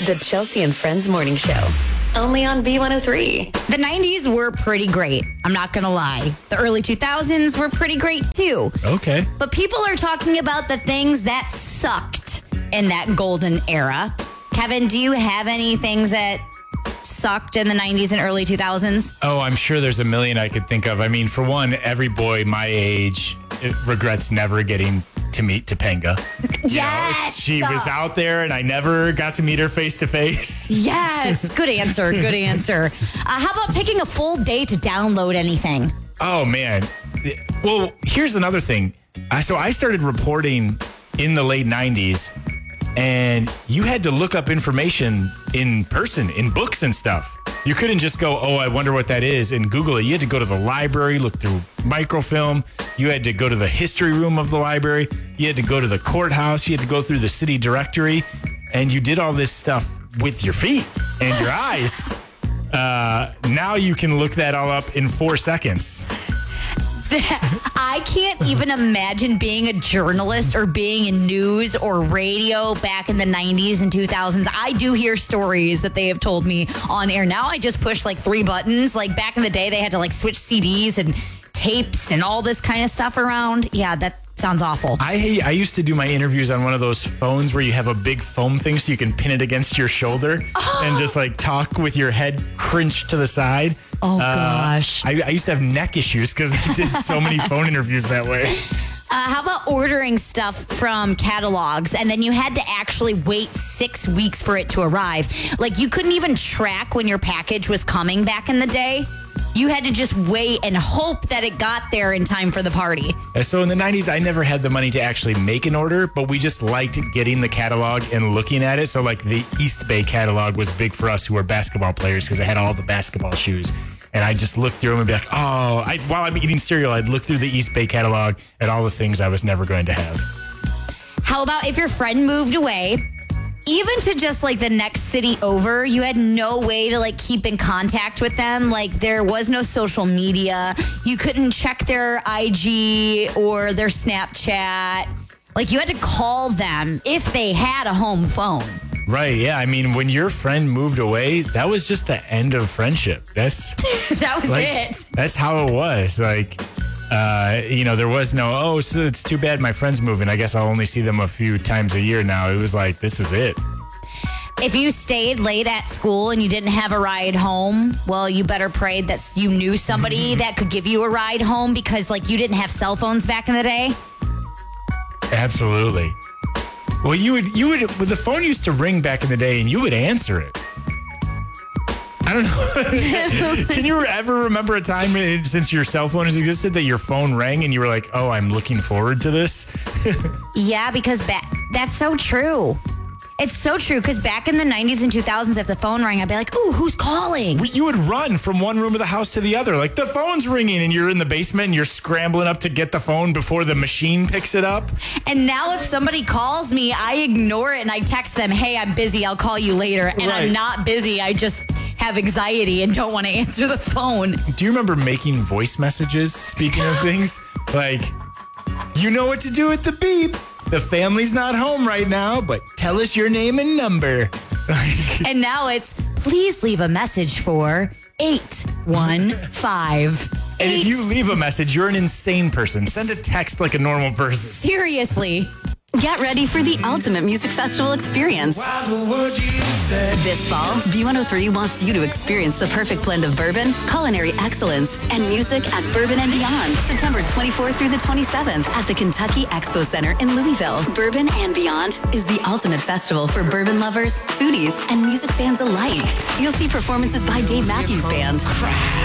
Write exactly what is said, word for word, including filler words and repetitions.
The Chelsea and Friends Morning Show. Only on B one oh three. The nineties were pretty great. I'm not going to lie. The early two thousands were pretty great too. Okay. But people are talking about the things that sucked in that golden era. Kevin, do you have any things that sucked in the nineties and early two thousands? Oh, I'm sure there's a million I could think of. I mean, for one, every boy my age regrets never getting to meet Topanga. You Yes. know, she was out there and I never got to meet her face to face. Yes. Good answer. Good answer. Uh, how about taking a full day to download anything? Oh, man. Well, here's another thing. I, so I started reporting in the late nineties, and you had to look up information in person, in books and stuff. You couldn't just go, oh, I wonder what that is, and Google it. You had to go to the library, look through microfilm. You had to go to the history room of the library. You had to go to the courthouse. You had to go through the city directory. And you did all this stuff with your feet and your eyes. Uh, now you can look that all up in four seconds. I can't even imagine being a journalist or being in news or radio back in the nineties and two thousands. I do hear stories that they have told me on air. Now I just push like three buttons. Like back in the day, they had to like switch C Ds and tapes and all this kind of stuff around. Yeah, that sounds awful. I I used to do my interviews on one of those phones where you have a big foam thing so you can pin it against your shoulder oh. and just like talk with your head crunched to the side. Oh, uh, gosh. I, I used to have neck issues because I did so many phone interviews that way. Uh, how about ordering stuff from catalogs and then you had to actually wait six weeks for it to arrive? Like you couldn't even track when your package was coming back in the day. You had to just wait and hope that it got there in time for the party. So in the nineties, I never had the money to actually make an order, but we just liked getting the catalog and looking at it. So like the East Bay catalog was big for us who were basketball players because it had all the basketball shoes. And I just looked through them and be like, oh, I, while I'm eating cereal, I'd look through the East Bay catalog at all the things I was never going to have. How about if your friend moved away? Even to just like the next city over, you had no way to like keep in contact with them. Like there was no social media. You couldn't check their I G or their Snapchat. Like you had to call them if they had a home phone. Right. Yeah. I mean, when your friend moved away, that was just the end of friendship. That's that was like, it. That's how it was. Like, uh, you know, there was no, oh, so it's too bad my friend's moving. I guess I'll only see them a few times a year now. It was like, this is it. If you stayed late at school and you didn't have a ride home, well, you better pray that you knew somebody that could give you a ride home because, like, you didn't have cell phones back in the day. Absolutely. Well, you would, you would, well, the phone used to ring back in the day and you would answer it. I don't know. Can you ever remember a time since your cell phone has existed that your phone rang and you were like, oh, I'm looking forward to this? Yeah, because ba- that's so true. It's so true because back in the nineties and two thousands, if the phone rang, I'd be like, ooh, who's calling? You would run from one room of the house to the other. Like, the phone's ringing and you're in the basement and you're scrambling up to get the phone before the machine picks it up. And now if somebody calls me, I ignore it and I text them, hey, I'm busy. I'll call you later. And Right. I'm not busy. I just have anxiety and don't want to answer the phone. Do you remember making voice messages, speaking of things? Like, you know what to do with the beep. The family's not home right now, but tell us your name and number. And now it's, please leave a message for eight one five. And if you leave a message, you're an insane person. Send a text like a normal person. Seriously. Get ready for the ultimate music festival experience. This fall, B one oh three wants you to experience the perfect blend of bourbon, culinary excellence, and music at Bourbon and Beyond, September twenty-fourth through the twenty-seventh at the Kentucky Expo Center in Louisville. Bourbon and Beyond is the ultimate festival for bourbon lovers, foodies, and music fans alike. You'll see performances by Dave Matthews Band,